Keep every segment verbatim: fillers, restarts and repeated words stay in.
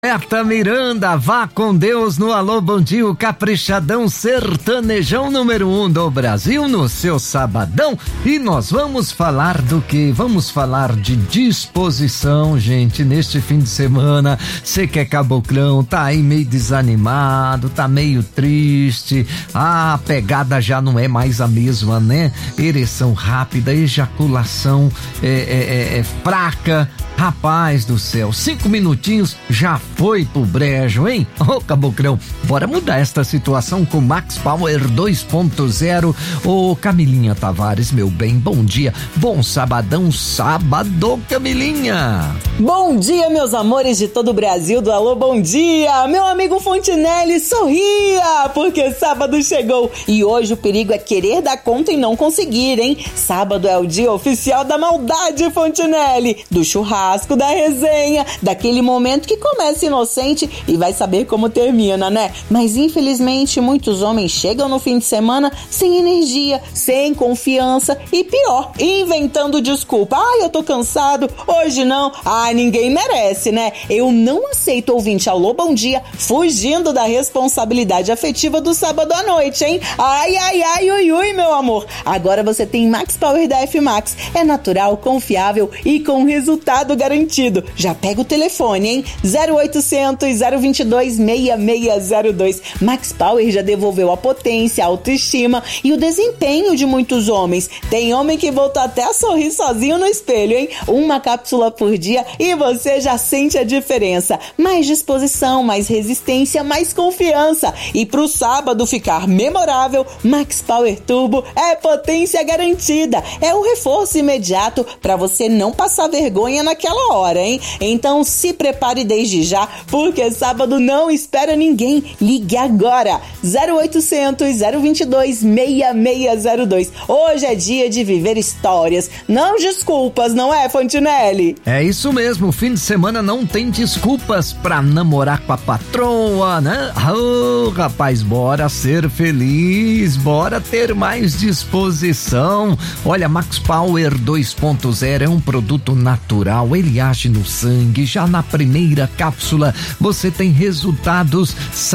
Berta Miranda, vá com Deus no Alô Bom Dia, o caprichadão sertanejão número um do Brasil no seu sabadão. E nós vamos falar do que? Vamos falar de disposição, gente, neste fim de semana. Você que é caboclão, tá aí meio desanimado, tá meio triste, a pegada já não é mais a mesma, né? Ereção rápida, ejaculação é, é, é, fraca. Rapaz do céu, cinco minutinhos já foi pro brejo, hein? Ô, oh, caboclão, bora mudar esta situação com Max Power dois ponto zero. Ô, oh, Camilinha Tavares, meu bem, bom dia, bom sabadão, sábado, Camilinha. Bom dia, meus amores de todo o Brasil do Alô Bom Dia. Meu amigo Fontinelli, sorria, porque sábado chegou e hoje o perigo é querer dar conta e não conseguir, hein? Sábado é o dia oficial da maldade, Fontinelli, do churrasco, da resenha, daquele momento que começa inocente e vai saber como termina, né? Mas infelizmente muitos homens chegam no fim de semana sem energia, sem confiança e pior, inventando desculpa. Ai, eu tô cansado, hoje não. Ai, ninguém merece, né? Eu não aceito ouvinte Alô Bom Dia fugindo da responsabilidade afetiva do sábado à noite, hein? Ai, ai, ai, ui, ui, meu amor. Agora você tem Max Power da F-Max. É natural, confiável e com resultado garantido. Já pega o telefone, hein? zero oitocentos, zero vinte e dois, seis seis zero dois. Max Power já devolveu a potência, a autoestima e o desempenho de muitos homens. Tem homem que voltou até a sorrir sozinho no espelho, hein? Uma cápsula por dia e você já sente a diferença. Mais disposição, mais resistência, mais confiança. E pro sábado ficar memorável, Max Power Turbo é potência garantida. É o reforço imediato para você não passar vergonha naquela hora, hein? Então se prepare desde já, porque sábado não espera ninguém. Ligue agora, zero oitocentos, zero vinte e dois, seis seis zero dois. Hoje é dia de viver histórias, não desculpas, não é, Fontinelli? É isso mesmo, fim de semana não tem desculpas pra namorar com a patroa, né? Oh, rapaz, bora ser feliz, bora ter mais disposição. Olha, Max Power dois ponto zero é um produto natural, ele age no sangue, já na primeira cápsula você tem resultados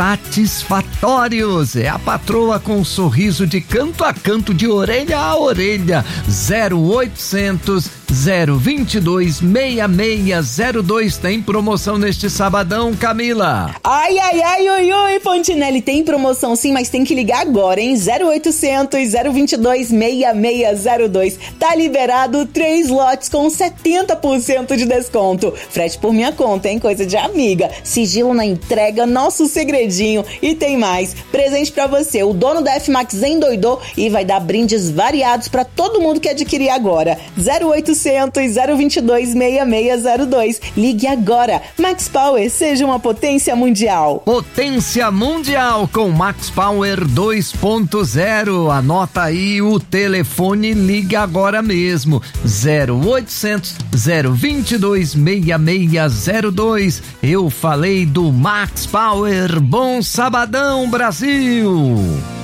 satisfatórios. É a patroa com um sorriso de canto a canto, de orelha a orelha. Zero oitocentos, zero vinte e dois, seis seis zero dois. Tem promoção neste sabadão, Camila. Ai, ai, ai, oi, oi, Fontinelli, tem promoção sim, mas tem que ligar agora, hein? zero oitocentos, zero vinte e dois, seis seis zero dois. Tá liberado três lotes com setenta por cento de desconto. Frete por minha conta, hein? Coisa de amiga. Sigilo na entrega, nosso segredinho. E tem mais. Presente pra você. O dono da F-Max endoidou e vai dar brindes variados pra todo mundo que adquirir agora. zero oitocentos, zero vinte e dois, seis seis zero dois. Ligue agora. Max Power, seja uma potência mundial. Potência mundial com Max Power dois ponto zero. Anota aí o telefone, liga agora mesmo. zero oitocentos, zero vinte e dois, seis seis zero dois. Eu falei do Max Power. Bom sabadão, Brasil!